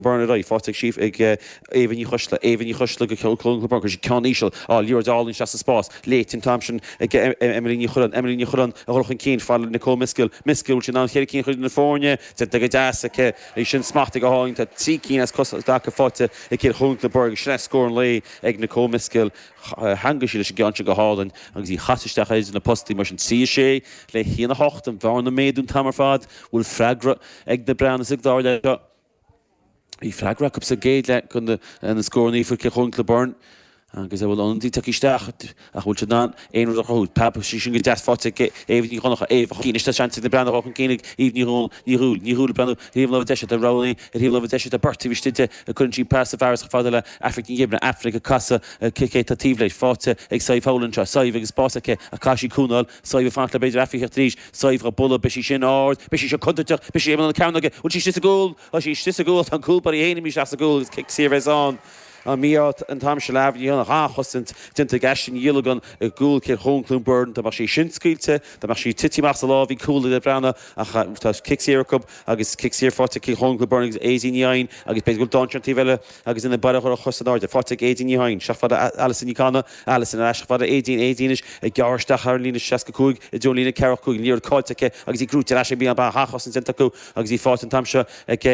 Bernard fáte síh ag éhaní chusla go clúnlabar sé ceaníisiil á líordálainn se spás léitin Thompson Emilíní churan a chulchan cín fall Nicole Miskil sin an chéir cín chuid na fórne te go deasacha é sin smachta go háin tá tí cín as cos da go fáte i céir chlúnlabar sinna scór lé ag Nicole Miskil hanga sí leis ganse go hálan agus í chasisteach éidir na postí mar sin si sé le híana hocht an bhar na méadún tamar fad bhfuil freigra ag na breanna sig dáile í freigra up sa géad le chun na scóirnaí fu chunla burn agus bhfuil an dí takeísteach a chuil se ná éonú a chuút pap sí sin go deasfáte éhní chunacha cíiste sean na brena an cénig íhníúil brenn híomh deise a ráí a híomh deise a bartíhtíte a chun sí pass a bhars fáda le African Gibna Africa casa cicé tatíhleid fáte ag saibh fálann se saibh agus spásacha a caiisi cúnal saibh fála beidir Africa tríis saibh a bula be sí sin áard be sí se conteach be sí an ceannaige bhil sí a gúil a sí a gúil an cúpa í héanaí se a gúil gus kick séhán an míart an tam se leh díonna ráchosint dinta gassin dílagan a gúil céir chunlún burn tá mar sí sinscíilte tá mar sí titíach sa lá hí coolla de brena a tá kickséircub agus kickséir fáte cí chunla burn agus éíine agus pe go dáintí bheile agus ina bar chu chosanáir de fáte éíine se fada Alison Nícana Alison a fada éíis a gearsteach ar lína 16 i d lína ceach chuig níor cáiltecha agus í grúte lei bí an ba hachos an dinta agus í fát an tamse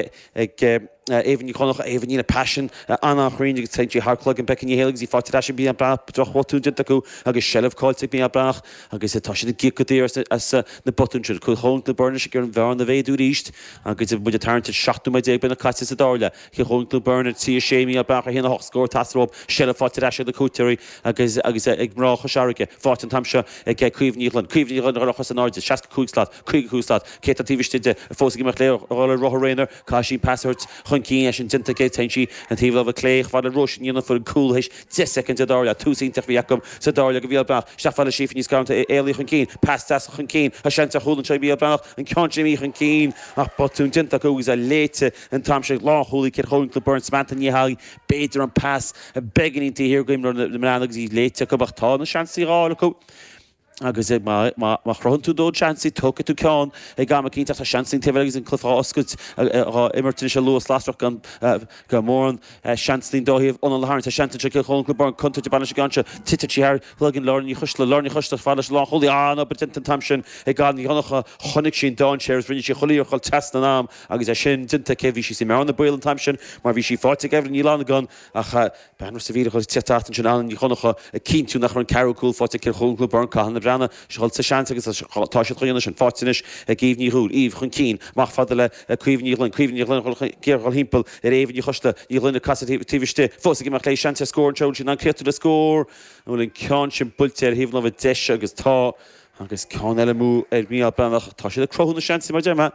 ag éhanní chunach éhanína passion annachrín agus teintí harclog an becin héalagus í fáte sé bí an bra drochú dinta acu agus sellh cáilte bí a brach agus tá sé gi go dtíir as na botúnir chu hn na burne sé gur an bhar na bhéadú ríist agus bud a tarnta 16 ben na caiite sa dála chu hn burne tí séí a brach a héna hochscór tasrób sellh fáte sé na cúteirí agus ag mrácha seige fát an tamse ag cuiomhnílan rochas an áide 16 cúgslát cé tíhtíide fósa mar léir rothréinar cá sí passort cí sin dinta gé teintí an tíh leh léich fád a roisiíanana fu coolhéis 10 second dála túsíntaach bhíacham sa dála go bhíal brach seála sífa níos ganta éala chun cín pastas chun cín a seanta chuúlann se bí brach an ceantíí chun cín ach botún dinta agus a léite an tam se láthúlaí cé chuúnla burn smanta níhaí béidir an pass a beganí hir goim na agus í léite gobachtá na seansaí rála acu agus má chrohann tú dóid seansaí tucha tú ceán ag gama cínteach a seansaí tehlagus an clufá oscailt immartain se luas lástrach go mór an seansaí dóíomh an lehairn a seanta se chunla burn conta de banna se ganse tití ar plugin lární chuisla fáile lácholí anna be dinta tam sin ag gáí honnacha chonig sin dáin séir rinne sé cholíor choil test na nám agus é sin dinta cehí sí mena buil an tam sin mar bhí sí fáte gehn ní lána gan a benir sa bhí chuil teachtain sin an ní chonacha a cínú nach an ceúil fáte cé chunla burn caihanna brena seáil sa seanta agus tá sé chuine sin fáinis a gíomhní húil íomh chun cín má fada le cuiomhnílan géiril himppel ar éhanní chusta í lena casatíiste fósa mar lééis seanta scór an sin an creaú a scór bhfuil an ceán sin bulte ar híomh le deise agus tá agus ceán eile mú ar mí brenach tá sé le croúna seanta mar déime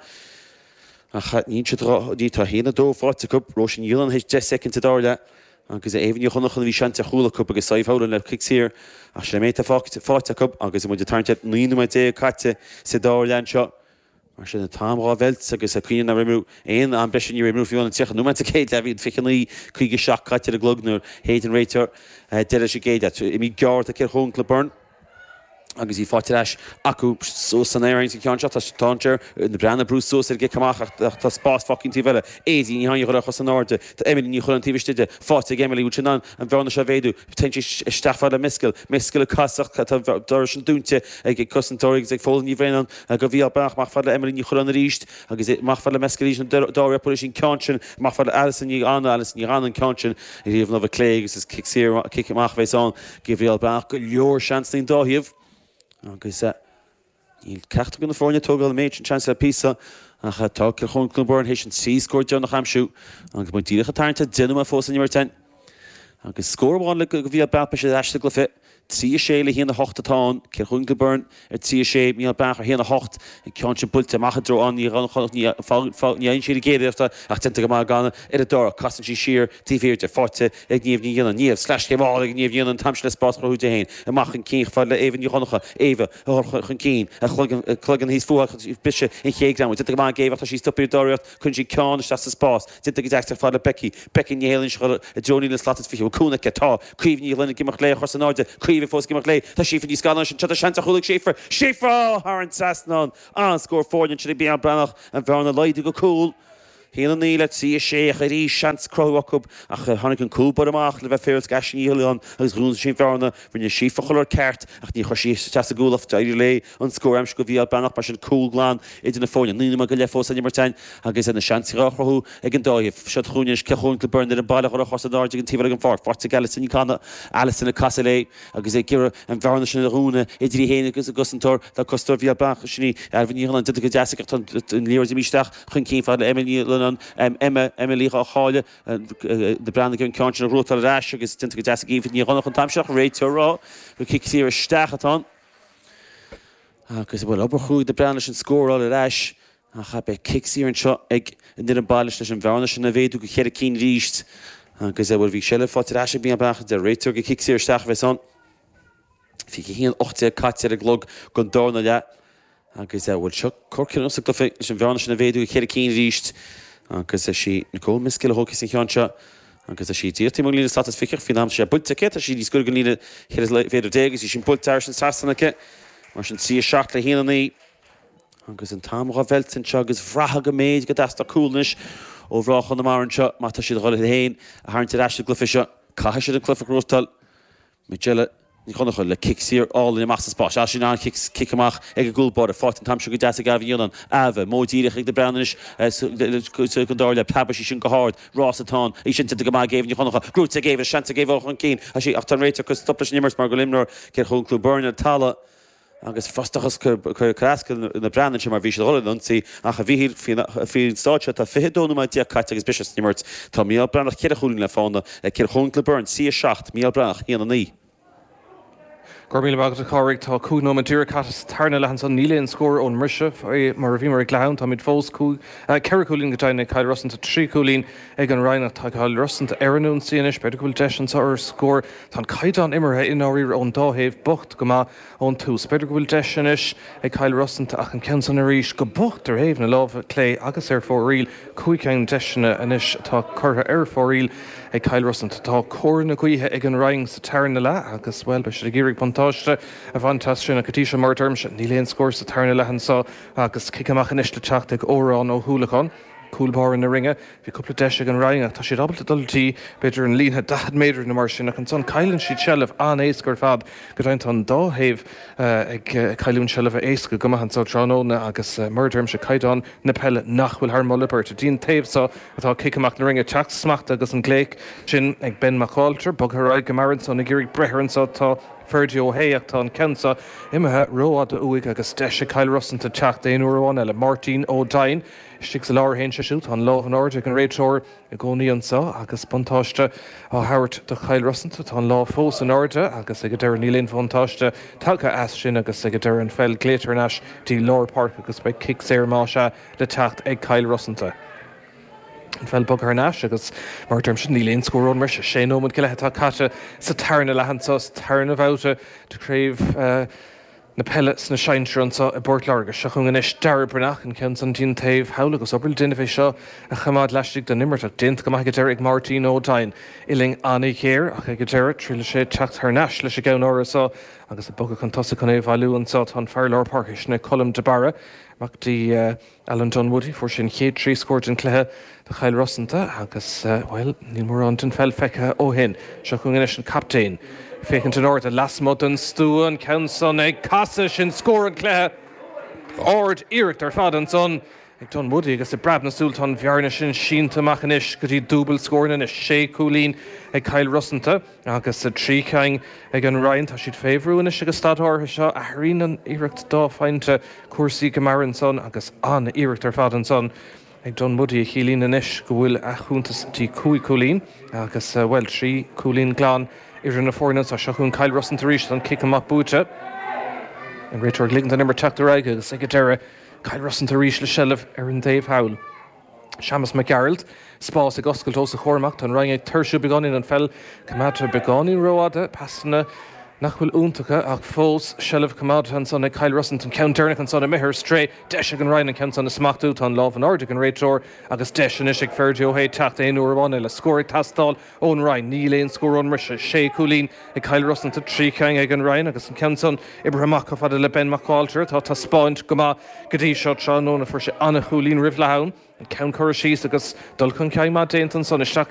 ní tá héna dó fáte go roisin dílan hééis 10 second dáile agus éhanní chunachan bhí seanta chuúlaú agus saomhhálan le kickséir a sé méta fáte agus mu tarnte 9 caite sa dálein seo mar sin na támrá bheilt agus a cuioine na rimú éon an bresin í rimú fiúna tucha nó a céad le bhíon fichannaí chuige seach caite a glognú héan réitear de sé géide i mí geart a céir chunla burn agus í fáte leis acu so san éirin sa ceanse tá táir na brena brú so ar gceach tá spás facintí bheile éí ní haine chuach san áde Tá Emily ní chuil an tíhtíide fáte Emily út an bhena se bhéadú potenti stafad a miscail a casach dar sin dúnte ag cosintóigh ag fóla ní bhréan a go bhí brach má fada Emily ní chuil an ríist agus má fada mescailí an dáir sin ceansin má fada Alison ní an ceansin i riomh nó bh clé agus is kickach bhééis an go bhíal brach go leor seanslín dáhiamh agus íl ceachta go na fórne tógáil méid an chance písa a tá chunlún burn hééis an sí scóir deach nach chamsú agus mu tíirecha tarnta duine a fósa nímar 10 agus scórbháin le go bhí bepa sé eiste go fit tí sé le híanana hochtatáin cé chunla burn ar tí sé mí bach ar híanana hocht i cean sin bulte machchadro an ní ní siad géidirta ach tinta go má ganna ar a dó casan sí sir tíhhéirte fáte ag níomh níana níomh sleis cé bháil ag níomh níana tamse le spás chuúte héin amach an cín fáil le éhann chonacha éh chun cín a chlugan híos fuach bise in chéagramú tinta go má géh sí stopir dóirt chun sí ceán sa spás tinta go deachtar fáil le Becky néhéann se a Joní le slatas fiú cúna tá cuiomhní lena gimach le chu san áide cuiomh fós gimach lé tá sífa ní scalan sin tuta seanta chuúlaigh séfar th an sasnán an scór fórne sin bí an brenach an bhena leide go cool híana ní le tí sé a rí seans crohacub a tháinig an cúbar amach le bheith féils gasisií íon agus rún sin fearna rinne sífa choir ceart ach ní chu sí te a gúlah idir le an scóir am go bhí benach mar sin cúglán idir na fóin ní go le fós an martein agus na seanráthú ag an dóibh se chuúne ceún le burn an bailach chu chosáid an tíh an fá forte geile sin canna Alison na casa lé agus é gur an bhena sin rúna idir héine agus a gosantóir tá costar bhí bach sinní bhíon an go deach an léir míisteach chun cí fád Emily lenan Emily a cháile de brand gon cean rútal ráis agus tin go deach íh ní gannach an tamseach réitirrá go kií stechatá agus bhfuil obair chuúd de brand sin scóráil a ráis a cha be kicksí an seo ag ní an bailile leis an bhena sin na bhéadú go chéad cín ríist agus bhfuil bhí seile fáte ráis bí bach de réitir go kicksí steach bheith san fi híon 8 caite a glog gon dána le agus bhfuil seo corcin os go leis an bhena sin na bhéadú go chéad cín ríist agus sí Nicole Miskill hoki sin cheanse agus sí tíirtí lína status fiich finam sé bulte a sí sco go lína féidir dégus sin bulteir sin sasannacha mar sin si seach le híanaí agus an tamrá veltin se agus bhratha go méid go deasta coolnis ó bhráchan na maranse má tá siad roiile héin a háinte eiste glufiise cai siad an clufa rótal meile ní chunach le kicksír ála na massa spás sin an kick amach ag a gúlbar a fáit an tamse go deasa gah dionan aheh módíireach ag de breis go dáir le pebal sin go hád rás atá í sin go má géh ní chunacha grúte géh seanta géh an cín a sí ach tan réitir go stopla nimmers mar go limnar cé chun clúburna talla agus frostachas crascail na brean sem mar bhí roian sí a cha bhíhír fín státe a fidónú mai dia caiite agus bis nimmert tá míal brenach ceir chuúlin le fána céir chun clúburn sí 6 míal brenach híana ní. Gormíle bag a choirigh tá cúnó an dúra catas tarna lehan san níléon scór ón mrise mar a bhí mar gleann tá mid fós ceircúlín go daine Kyle Russanta trícúlín ag an reinach tá Kyle Russanta aranún síanais beidir gohfuil deisian sa ar scór tá caiidán imirthe in áír ón dáhéh bocht go má ón tús beidir gohfuil deisianis ag Kyle Russanta ach an cean san a ríis go bocht ar héh na lámh lé agus ar fóríl chuigceann deisina inis tá chutha ar fóríl ag Kyle Russanta tá cór na cuithe ag an reing sa tarna le agus bhfuil be se géirigh pantáiste a bhaantas sin a catíise mar term se níléon scór sa tarna lehan sa agus cicamach in isle teach ag órán ó thuúlaán cúlbar in na ringe bhí coppla deise an reinge tá si dobalta dultí beidir an líthe 10 méidir na mar sin ach an son caiilann siad sellh an éascar fad go daint an dáhéh ag caiún sellh éasca go maithan sa tróna agus murderm se caiidán na pelle nachhfuil haar molipper a dín taobh sa atá cicamach na ringe teach smacht agus an gléic sin ag ben macáiltir bog raid go maran son na ggéirigh breharann sa tá Fergie O'Héach tá Kensa imethe roiád uig agus deise Kyle Russanta teach déon uháin eile Martin O'Dain stig sa láir héin se siút an láh an áide an réiteir i gcóíon sa agus bontáiste á Howard de Kyle Russanta tá lá fós an áide agus ag deir nílíon fantáiste talcha as sin agus ag deir an fel gléitar neis tí Lord Park agus be kick séir má se le techt ag Kyle Russanta. Fel bog ar náis agus mar term sin níléon scórón mar sé nómad go letá caite sa tarna lehananta tarna bhte deréimh na pellets na seinintransa a bortlargus se chun inis darbrenach an cen san tín taobh helagus obil duine bhéh seo a chamád leistigh den nimmert a dint go mai go deir ag Martin O'Dain iling anna chéir ach ag go deir tríle sé techt th neis leis a gceann árasá agus a bog an tosa chun éh bhúansá an fearlár parkis na colm de bara Mactí Alan John Woody for sin chéad trí scóir in chluthe de Kyle Russanta agus bhil níl mór an den fel feice ó hin se chun inis an captain fécinn an áir a lasmod an stú an cean son ag casa sin scór an chluthe áard iirecht ar fad an son ag John Woody agus i brab na súltán bhearna sin síntaach inis go dtí dúbal scórna is sé cúlín ag Kyle Russanta agus a tríceing ag an Ryan tá siad féhrú inis agus stadáthe seo a thrín an iirecht dá fáinte cuasaí go maran son agus an iirecht ar fad an son ag John Woody a chilín inis go bhfuil a chúntas tí cúlín agus bhfuil trí cúlín glán ar na fórnas a seún Kyle Russanta ríist an kick amach búte an réiteir ligand an nimmer teachtar aige agus ag go deire Kyle Russanta ríis le sellh ar an Dave Howell. Seamus McGarald spás ag oscailtó sa chóirmacht an rang ag tuirsú begáin an fel cumata begáin roiáda passanna Nach bhfuil úntacha ach fós sellh cumad an sanna Kyle Russell an counternach an sanna mithir stré deise an Ryan an count sanna smachtú an láh an ordig an réitor agus deise is ag ferdio hé techt éúháin le scóir tastáil ón Ryan níléon scór ón rise sé cúlín ag Kyle Russell tá trí ceang ag an Ryan agus an count san Ibrahimach fada le Ben McAlter tá spáint go dtí seo se nóna for se anna cholín rih lehann an count choir síos agus dul chun ceimá déantan san isteach